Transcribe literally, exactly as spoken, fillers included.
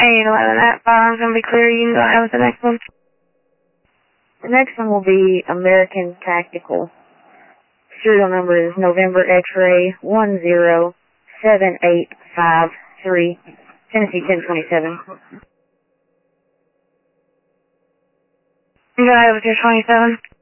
eight eleven, that firearm's going to be clear. You can go ahead with the next one. The next one will be American Tactical. Serial number is November X-ray one zero seven eight five three, Tennessee ten twenty-seven. You go ahead with your twenty-seven.